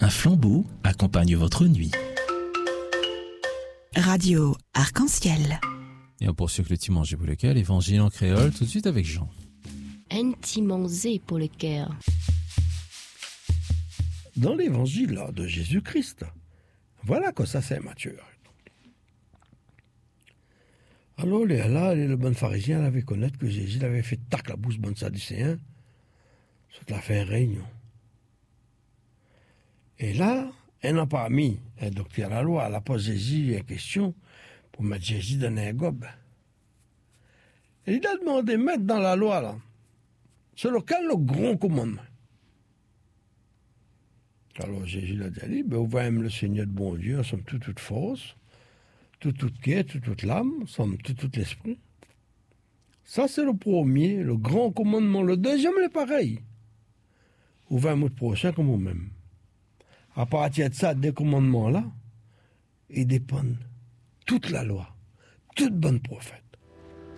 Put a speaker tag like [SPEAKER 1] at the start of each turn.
[SPEAKER 1] Un flambeau accompagne votre nuit.
[SPEAKER 2] Radio Arc-en-Ciel.
[SPEAKER 3] Et on poursuit avec le Timanché pour le Caire, l'évangile en créole, tout de suite avec Jean.
[SPEAKER 4] Intimanzé pour le Caire.
[SPEAKER 5] Dans l'évangile là, de Jésus-Christ, voilà que ça c'est Matthieu. Alors le bon pharisien avait connaître que Jésus avait fait tac la bouche bon sadducéen, ça l'a fait une réunion. Et là, elle n'a pas mis un docteur à la loi, elle a posé Jésus une question pour mettre Jésus dans un gobe. Et il a demandé mettre dans la loi là, c'est lequel le grand commandement. Alors Jésus a dit, vous voyez le Seigneur de bon Dieu, nous sommes toute force, toute quête, toute l'âme, nous sommes tout l'esprit. Ça c'est le premier, le grand commandement. Le deuxième est pareil. Vous voyez votre prochain comme vous-même. À partir de ça, des commandements là, ils dépendent toute la loi, toute bonne prophète.